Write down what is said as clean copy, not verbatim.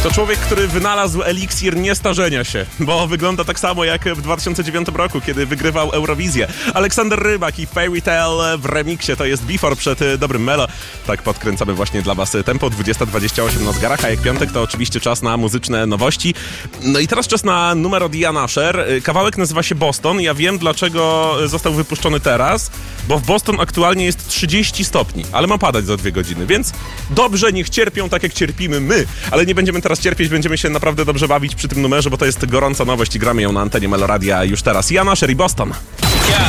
To człowiek, który wynalazł eliksir niestarzenia się, bo wygląda tak samo jak w 2009 roku, kiedy wygrywał Eurowizję. Aleksander Rybak i Fairy Tale w remiksie, to jest Before przed dobrym Melo. Tak podkręcamy właśnie dla was tempo, 20:28 na zegarach, a jak piątek to oczywiście czas na muzyczne nowości. No i teraz czas na numer od Ian Asher. Kawałek nazywa się Boston. Ja wiem, dlaczego został wypuszczony teraz, bo w Boston aktualnie jest 30 stopni, ale ma padać za 2 godziny, więc dobrze, niech cierpią tak jak cierpimy my, ale nie będziemy teraz cierpieć, będziemy się naprawdę dobrze bawić przy tym numerze, bo to jest gorąca nowość i gramy ją na antenie Meloradia już teraz. Ian Asher i Boston.